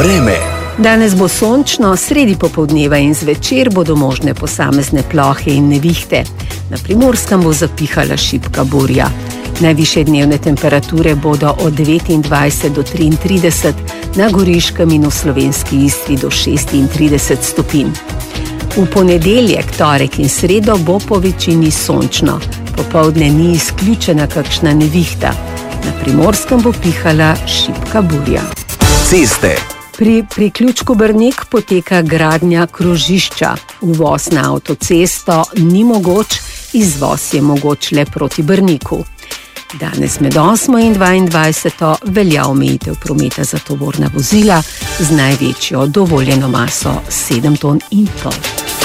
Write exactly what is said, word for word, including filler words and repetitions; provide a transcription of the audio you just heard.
Vreme. Danes bo sončno, sredi popoldneva in zvečer bodo možne posamezne plohe in nevihte. Na Primorskem bo zapihala šibka burja. Najvišje dnevne temperature bodo od devetindvajset do triintrideset, na Goriškem in v slovenski Istri do šestintrideset stopinj. V ponedeljek, torek in sredo bo po večini sončno. Popoldne ni izključena kakšna nevihta. Na Primorskem bo pihala šibka burja. Ceste. Pri priključku Brnik poteka gradnja krožišča. Uvoz na avtocesto ni mogoč, izvoz je mogoč le proti Brniku. Danes med osmo in dvaindvajseto velja omejitev prometa za tovorna vozila z največjo dovoljeno maso sedem ton in pol.